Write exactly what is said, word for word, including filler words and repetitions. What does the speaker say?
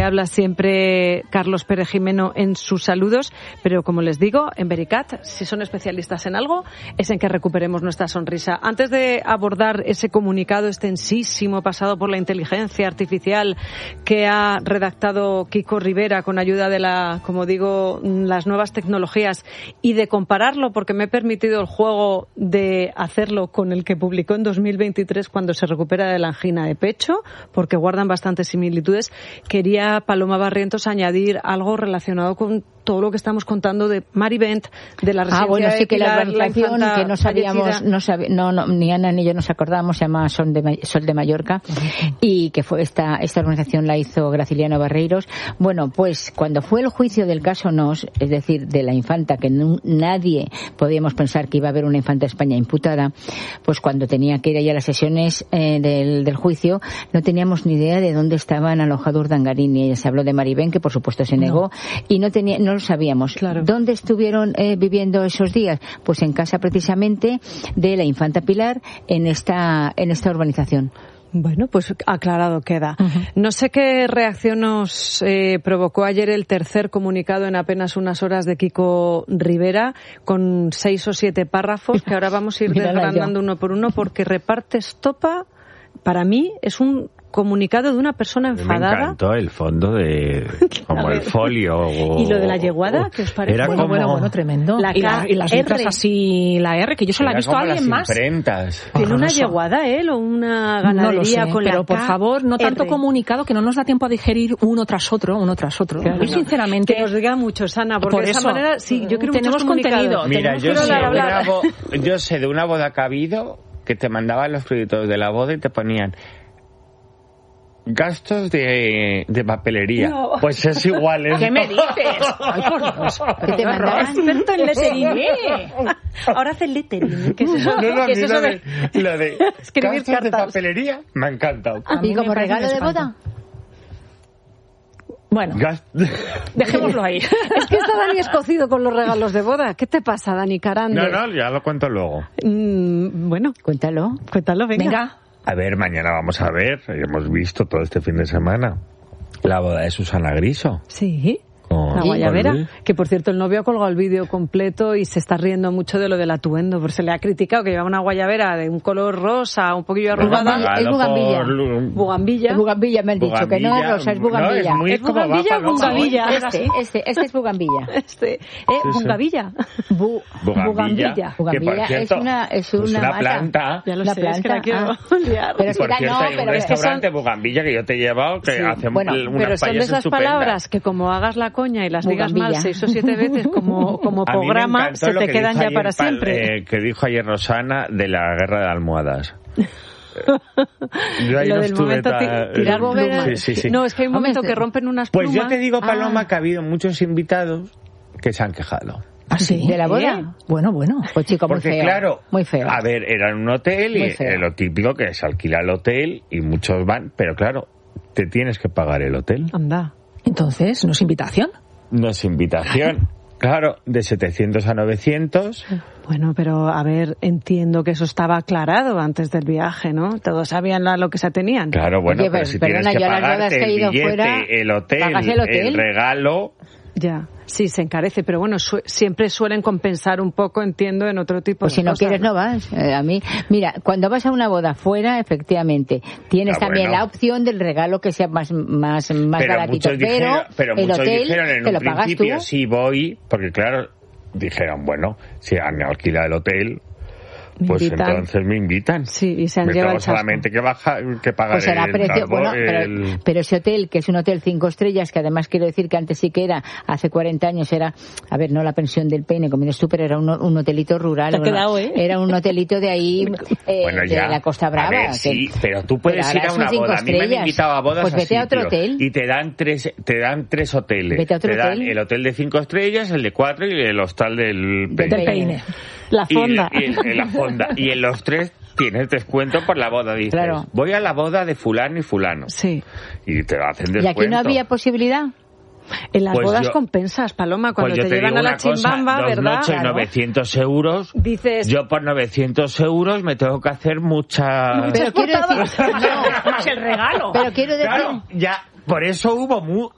habla siempre Carlos Pérez Jimeno en sus saludos, pero como les digo, en Vericat, si son especialistas en algo, es en que recuperemos nuestra sonrisa. Antes de abordar ese comunicado extensísimo pasado por la inteligencia artificial que ha redactado Kiko Rivera con ayuda de la, como digo, las nuevas tecnologías, y de compararlo, porque me he permitido el juego de hacerlo con el que publicó en dos mil veintitrés cuando se recupera de la angina de pecho, porque guardan bastantes similitudes, quería, Paloma Barrientos, añadir algo relacionado con todo lo que estamos contando de Marivent, de la residencia ah, bueno, sí, de que Pilar, la organización la que no sabíamos, no, sabi, no, no ni Ana ni yo nos acordábamos, se llama Sol de, Sol de Mallorca, uh-huh. y que fue esta esta organización la hizo Graciliano Barreiros. Bueno, pues cuando fue el juicio del caso Nos, es decir, de la infanta, que no, nadie podíamos pensar que iba a haber una infanta de España imputada, pues cuando tenía que ir allá a las sesiones eh, del, del juicio, no teníamos ni idea de dónde estaban alojados Urdangarín, y se habló de Maribén, que por supuesto se negó, no. y no tenía, no lo sabíamos. Claro. ¿Dónde estuvieron eh, viviendo esos días? Pues en casa precisamente de la infanta Pilar, en esta, en esta urbanización. Bueno, pues aclarado queda. Uh-huh. No sé qué reacción nos eh, provocó ayer el tercer comunicado en apenas unas horas de Kiko Rivera, con seis o siete párrafos que ahora vamos a ir desgranando uno por uno, porque reparte estopa. Para mí es un comunicado de una persona enfadada. Me encantó el fondo de como el folio. O, ¿Y lo de la yeguada? ¿Qué os parece? Era bueno, como... bueno, bueno, tremendo. La y, la, y las letras así, la R, que yo solo la he visto a alguien más. Imprentas. ¿Tiene una yeguada él o una ganadería no lo sé, con pero la por K favor, no tanto R. comunicado que no nos da tiempo a digerir uno tras otro, uno tras otro. Claro, y sinceramente... Que nos diga mucho, Sana, porque por de esa eso, manera, sí, yo creo tenemos contenido. Mira, tenemos yo sé, hablar, de hablar. una bo- yo sé de una boda que ha habido que te mandaban los créditos de la boda y te ponían gastos de, de papelería. No. Pues es igual. ¿eh? ¿Qué me dices? Ay, por Dios. ¿Qué te mandaban? Experto en lettering. Ahora hace lettering. ¿Qué es eso? No, no, a ¿Qué mí es lo eso de, de... lo de escribir gastos cartas de papelería me ha encantado. ¿Y como regalo de boda? Bueno, Gast... dejémoslo ahí. Es que está Dani escocido con los regalos de boda. ¿Qué te pasa, Dani Carande? No, no, ya lo cuento luego. Mm, bueno, Cuéntalo. cuéntalo, venga. Venga. A ver, mañana vamos a ver, hemos visto todo este fin de semana, la boda de Susana Griso. Sí. Con, La guayabera, con que por cierto el novio ha colgado el vídeo completo y se está riendo mucho de lo del atuendo, porque se le ha criticado que llevaba una guayabera de un color rosa, un poquillo arrugada. Es bugambilla. Bugambilla. Es bugambilla, me han dicho, que no es rosa, es bugambilla. No, es muy ¿Es bugambilla o bugambilla? Este, este, este es bugambilla. Este, eh, bugambilla. Bu, Bugambilla. bugambilla. Que, por Bugambilla cierto, es una, es pues una, una mata. planta. Ya lo Una sé, es que la planta, quiero ah. liar. Pero es que Por cierto, no, hay un pero es que restaurante son... Bugambilla que yo te he llevado que Sí. hace Bueno, unas Pero son de payas esas estupendas. palabras que como hagas la coña y las digas mal Bugambilla. seis o siete veces como, como A mí me programa, encantó se lo te que quedan dijo ya ayer para Pal- siempre. eh, que dijo ayer Rosana de la guerra de almohadas. Yo ahí Lo no del estuve momento ta- ti- tirar eh, plumas. sí, sí, sí. No, es que hay un momento Hombre, que rompen unas Pues plumas. yo te digo, Paloma, Ah. que ha habido muchos invitados que se han quejado. ¿Ah, sí? ¿De la boda? ¿Eh? Bueno, bueno. Pues chico, muy Porque feo. claro, Muy feo. a ver, era en un hotel Muy y feo. eh, lo típico que se alquila el hotel y muchos van, pero claro, te tienes que pagar el hotel. Anda. Entonces, ¿no es invitación? No es invitación. Claro, de setecientos a novecientos. Bueno, pero a ver, entiendo que eso estaba aclarado antes del viaje, ¿no? Todos sabían la- lo que se tenían. Claro, bueno, Oye, pero pero si perdona, tienes que yo a las bodas pagarte que he el ido billete, fuera, el hotel, ¿pagas el hotel? el regalo... Ya, sí, se encarece, pero bueno, su- siempre suelen compensar un poco, entiendo, en otro tipo Pues de si no cosas, quieres no vas. Eh, a mí, mira, cuando vas a una boda fuera, efectivamente, tienes Ah, también bueno. la opción del regalo que sea más más más pero baratito, muchos dijeron, pero, pero el muchos hotel dijeron en te un lo pagas tú. principio sí voy, porque claro, dijeron, bueno, si han alquilado el hotel, Me pues invitan. entonces me invitan. Sí, y se han me llevado tengo el chasco. solamente que, baja, que pagar Pues será el, precio, carbo- bueno, pero, el- pero ese hotel, que es un hotel cinco estrellas, que además quiero decir que antes sí que era, hace cuarenta años era, a ver, no la pensión del Peine, como dices tú, pero era un, un hotelito rural. Te ha bueno, quedado, ¿eh? Era un hotelito de ahí, eh, Bueno, de ya. la Costa Brava. A ver, que- sí, pero tú puedes pero ir a ahora una son cinco boda. A mí me han estrellas. invitado a bodas Pues vete a otro sitios hotel. y te dan tres, te dan tres hoteles. Vete a otro te dan hotel. el hotel de cinco estrellas, el de cuatro y el hostal del Del Peine. Del peine. La Y, fonda. y en, en la fonda. Y en los tres tienes descuento por la boda. Dices, Claro. voy a la boda de fulano y fulano. Sí. Y te hacen ¿Y descuento. aquí no había posibilidad? En las Pues bodas yo- compensas, Paloma, cuando Pues yo te, te llevan digo a la una cosa, chimbamba, dos ¿verdad? noches, Claro. novecientos euros. Dices, Yo por novecientos euros me tengo que hacer mucha... Pero quiero decir, no, Más el regalo. pero quiero decir, Claro, ya, por eso hubo mu